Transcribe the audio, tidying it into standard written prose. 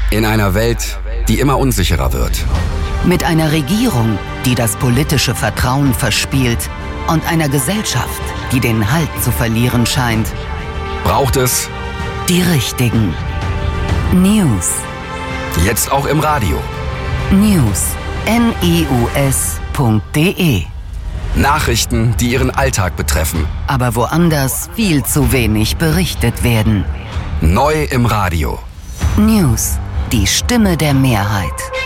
In einer Welt, die immer unsicherer wird. Mit einer Regierung, die das politische Vertrauen verspielt und einer Gesellschaft, die den Halt zu verlieren scheint, Braucht es die richtigen News. jetzt auch im Radio. News. news.de. Nachrichten, die Ihren Alltag betreffen. Aber woanders viel zu wenig berichtet werden. Neu im Radio. News. Die Stimme der Mehrheit.